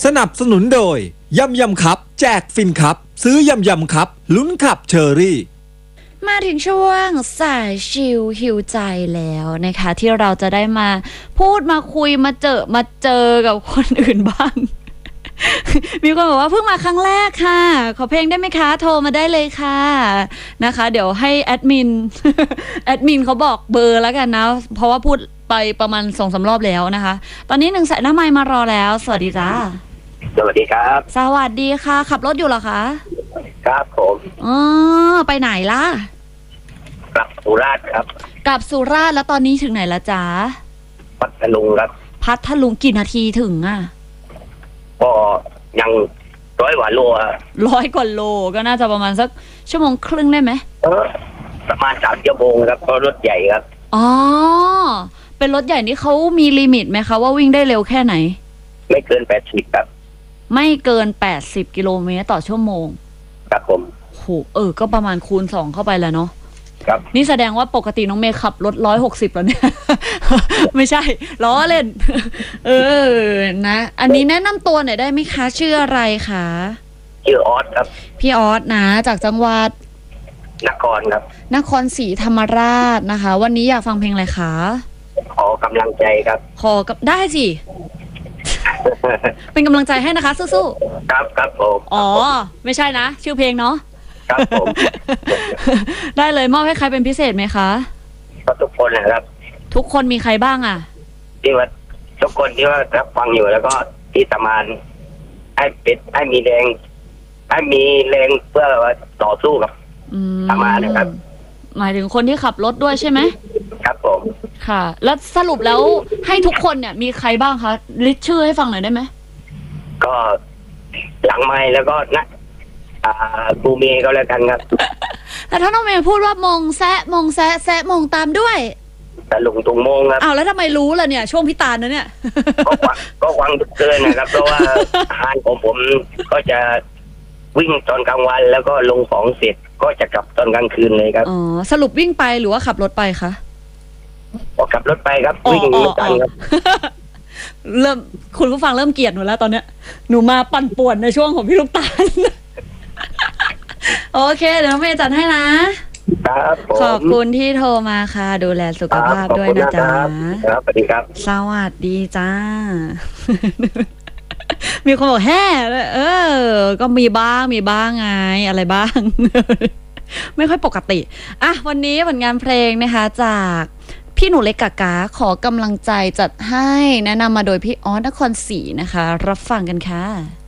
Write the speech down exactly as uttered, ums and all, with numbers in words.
นับสนุนโดยยำยำครับแจกฟินครับซื้อยำยำครับลุ้นขับเชอรี่มาถึงช่วงสายชิลฮิวใจแล้วนะคะที่เราจะได้มาพูดมาคุยมาเจอมาเจอกับคนอื่นบ้าง มีคนบอกว่าเพิ่งมาครั้งแรกค่ะขอเพลงได้ไหมคะโทรมาได้เลยค่ะนะคะเดี๋ยวให้แอดมิน แอดมินเขาบอกเบอร์แล้วกันนะเพราะว่าพูดไปประมาณสองสามรอบแล้วนะคะตอนนี้หนึ่งสายหน้าไมค์มารอแล้วสวัสดีจ้าสวัสดีครับสวัสดีค่ะขับรถอยู่เหรอคะครับผมอ๋อไปไหนล่ะกลับสุราษฎร์ครับกลับสุราษฎร์แล้วตอนนี้ถึงไหนละจ๊ะพัทลุงครับพัทลุงกี่นาทีถึงอ่ะก็ยังร้อยกว่าโลอ่ะร้อยกว่าโลก็น่าจะประมาณสักชั่วโมงครึ่งได้ไหมเออประมาณสามชั่วโมงครับเพราะรถใหญ่ครับอ๋อเป็นรถใหญ่นี่เขามีลิมิตไหมคะว่าวิ่งได้เร็วแค่ไหนไม่เกินแปดสิบครับไม่เกินแปดสิบกิโลเมตรต่อชั่วโมงครับผมโหเออก็ประมาณคูณสองเข้าไปแล้วเนาะครับนี่แสดงว่าปกติน้องเมย์ขับรถร้อยหกสิบแล้วเนี่ย ไม่ใช่ล้อเล่น เออนะอันนี้แนะนำตัวหน่อยได้ไหมคะชื่ออะไรคะชื่อออสครับพี่ออสนะจากจังหวัดนครครับนครศรีธรรมราชนะคะวันนี้อยากฟังเพลงอะไรคะขอกำลังใจครับขอกับได้สิ เป็นกำลังใจให้นะคะสู้ๆครับครับผมอ๋อไม่ใช่นะชื่อเพลงเนาะครับผมได้เลยมอบให้ใครเป็นพิเศษไหมคะก็ทุกคนนะครับทุกคนมีใครบ้างอ่ะที่ว่าทุกคนที่ว่ารับฟังอยู่แล้วก็ที่ทำงานให้เป็นให้มีแรงให้มีแรงเพื่อว่าต่อสู้กับทำงานนะครับหมายถึงคนที่ขับรถด้วยใช่ไหมครับผมค่ะแล้วสรุปแล้วให้ทุกคนเนี่ยมีใครบ้างคะลิสต์ชื่อให้ฟังหน่อยได้ไหมก็หลังไมค์แล้วก็นะอ่าบูเมย์ก็แล้วกันครับแต่ถ้าน้องเมย์พูดว่ามงแซะมงแซะแซะมงตามด้วยแต่ลุงตุงมงครับอ้าวแล้วทำไมรู้ล่ะเนี่ยช่วงพิตานะเนี่ยก็วังก็วังเกินนะครับเพราะว่าอาหารของผมก็จะวิ่งตอนกลางวันแล้วก็ลงของเสร็จก็จะกลับตอนกลางคืนเลยครับอ๋อสรุปวิ่งไปหรือว่าขับรถไปคะออกขับรถไปครับวิ่งเหมือนกันครับเริ่มคุณผู้ฟังเริ่มเกลียดหนูแล้วตอนเนี้ยหนูมาปั่นป่วนในช่วงของพี่ลูกตาลโอเคเดี๋ยวน้องเมย์จัดให้นะครับขอบคุณที่โทรมาค่ะดูแลสุขภาพด้วยนะจ๊ะครับสวัสดีครับสวัสดีจ้า มีคนบอกแฮ่เออก็มีบ้างมีบ้างไงอะไรบ้าง ไม่ค่อยปกติอ่ะวันนี้ผลงานเพลงนะคะจากพี่หนูเล็กกากาขอกำลังใจจัดให้แนะนำมาโดยพี่ออสนครศรีนะคะรับฟังกันค่ะ